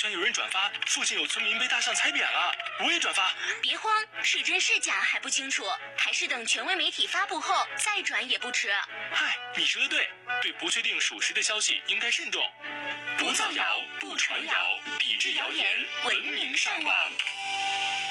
圈有人转发附近有村民被大象踩扁了，我也转发。 别慌，是真是假还不清楚，还是等权威媒体发布后再转也不迟。 嗨，你说的对，对不确定属实的消息应该慎重， 不造谣，不传谣，抵制谣言，文明上网。